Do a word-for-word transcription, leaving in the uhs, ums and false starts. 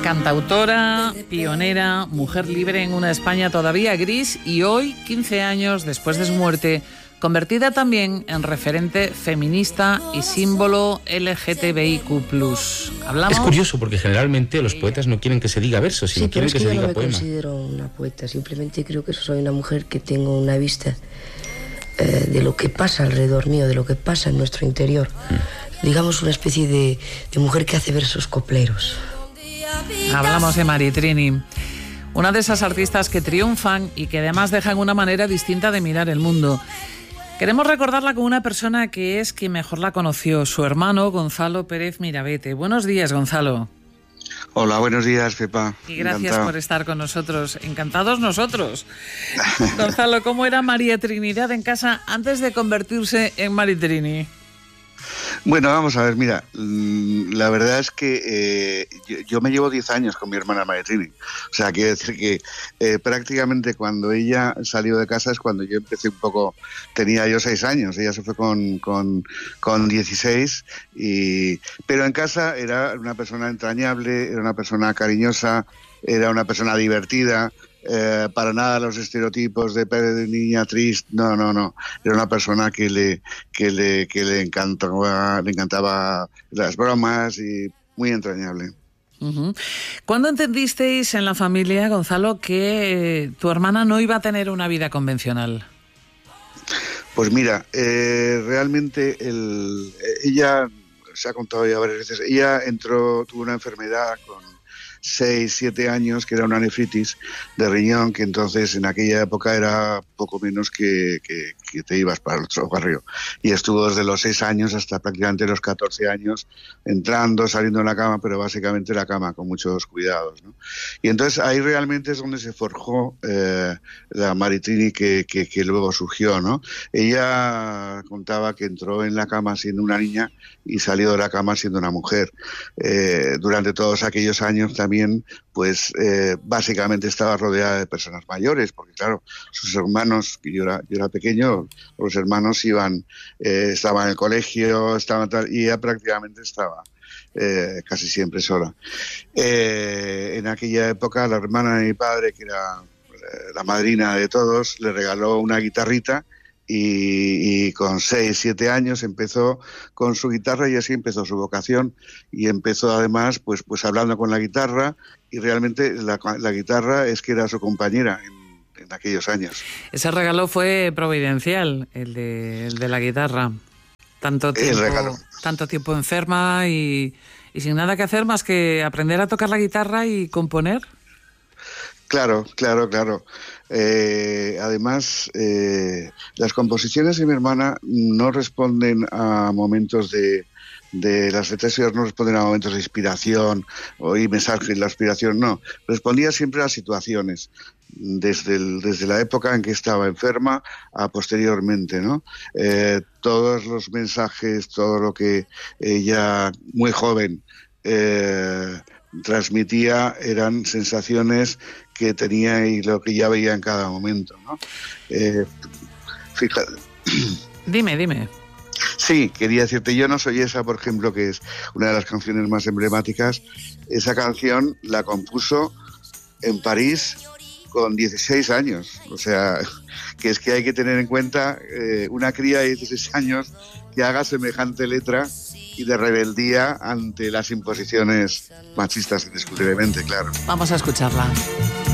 Cantautora, pionera, mujer libre en una España todavía gris y hoy, quince años después de su muerte, convertida también en referente feminista y símbolo L G T B I Q plus. ¿Hablamos? Es curioso porque generalmente los poetas no quieren que se diga versos, sino sí, quieren es que, que se yo diga no poema. me considero una poeta, simplemente creo que soy una mujer que tengo una vista eh, de lo que pasa alrededor mío, de lo que pasa en nuestro interior. Mm. Digamos una especie de, de mujer que hace versos copleros. Hablamos de Maritrini, una de esas artistas que triunfan y que además dejan una manera distinta de mirar el mundo. Queremos recordarla con una persona que es quien mejor la conoció, su hermano Gonzalo Pérez Mirabete. Buenos días, Gonzalo. Hola, buenos días, Pepa. Y gracias Encantado. por estar con nosotros. Encantados nosotros. Gonzalo, ¿cómo era María Trinidad en casa antes de convertirse en Maritrini? Bueno, vamos a ver, mira, la verdad es que eh, yo, yo me llevo diez años con mi hermana Maritrini. O sea, quiere decir que eh, prácticamente cuando ella salió de casa es cuando yo empecé un poco, tenía yo seis años, ella se fue con, con, con dieciséis, y, pero en casa era una persona entrañable, era una persona cariñosa, era una persona divertida. Eh, para nada los estereotipos de, de niña triste, no, no, no. Era una persona que le que le que le encantaba, le encantaba las bromas y muy entrañable. Uh-huh. ¿Cuándo entendisteis en la familia, Gonzalo, que eh, tu hermana no iba a tener una vida convencional? Pues mira, eh, realmente el, ella, se ha contado ya varias veces, ella entró, tuvo una enfermedad con seis, siete años, que era una nefritis de riñón, que entonces en aquella época era poco menos que, que, que te ibas para el otro barrio. Y estuvo desde los seis años hasta prácticamente los catorce años, entrando, saliendo de la cama, pero básicamente la cama, con muchos cuidados, ¿no? Y entonces ahí realmente es donde se forjó eh, la Maritrini que, que, que luego surgió, ¿no? Ella contaba que entró en la cama siendo una niña y salió de la cama siendo una mujer. Eh, durante todos aquellos años también pues eh, básicamente estaba rodeada de personas mayores, porque claro, sus hermanos, que yo era, yo era pequeño, los hermanos iban, eh, estaban en el colegio, estaban tal, y ella prácticamente estaba eh, casi siempre sola. Eh, en aquella época la hermana de mi padre, que era eh, la madrina de todos, le regaló una guitarrita. Y, y con seis, siete años empezó con su guitarra y así empezó su vocación, y empezó además pues pues hablando con la guitarra, y realmente la, la guitarra es que era su compañera en, en aquellos años. Ese regalo fue providencial, el de, el de la guitarra. Tanto tiempo, el regalo. Tanto tiempo enferma y, y sin nada que hacer más que aprender a tocar la guitarra y componer. Claro, claro, claro. Eh, además, eh, las composiciones de mi hermana no responden a momentos de, de las letras, no responden a momentos de inspiración o y mensajes, la inspiración no. Respondía siempre a situaciones, desde, el, desde la época en que estaba enferma a posteriormente, ¿no? Eh, todos los mensajes, todo lo que ella, muy joven, eh, transmitía eran sensaciones que tenía y lo que ya veía en cada momento, ¿no? Eh, fíjate. Dime, dime. Sí, quería decirte, Yo no soy esa, por ejemplo, que es una de las canciones más emblemáticas. Esa canción la compuso en París con dieciséis años. O sea, que es que hay que tener en cuenta eh, una cría de dieciséis años que haga semejante letra y de rebeldía ante las imposiciones machistas, indiscutiblemente, claro. Vamos a escucharla.